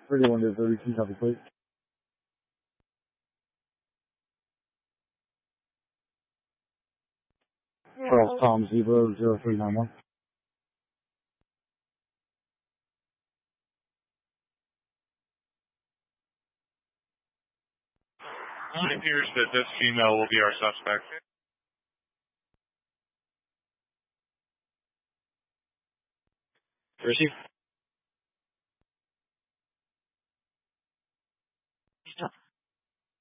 31 to 32, copy, please. Charles Tom Zebra 0391. It appears that this female will be our suspect. Receive.